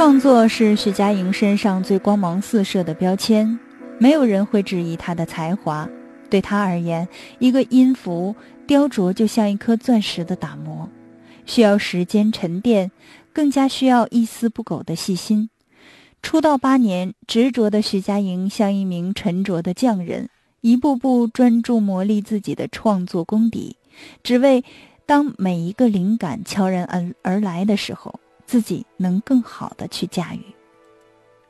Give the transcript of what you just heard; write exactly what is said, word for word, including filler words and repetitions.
创作是徐佳莹身上最光芒四射的标签，没有人会质疑她的才华。对她而言，一个音符雕琢就像一颗钻石的打磨，需要时间沉淀，更加需要一丝不苟的细心。出道八年，执着的徐佳莹像一名沉着的匠人，一步步专注磨砺自己的创作功底，只为当每一个灵感悄然而而来的时候，自己能更好地去驾驭。